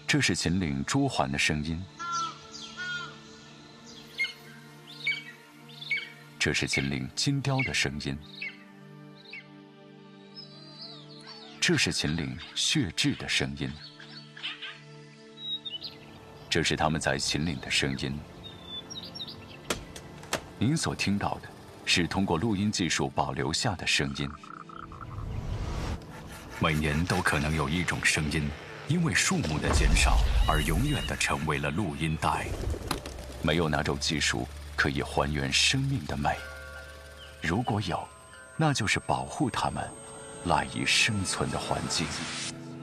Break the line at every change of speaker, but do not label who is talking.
这是秦岭朱鹮的声音，这是秦岭金雕的声音，这是秦岭血雉的声音，这是他们在秦岭的声音。您所听到的是通过录音技术保留下的声音。每年都可能有一种声音，因为数目的减少而永远地成为了录音带。没有哪种技术可以还原生命的美，如果有，那就是保护它们赖以生存的环境。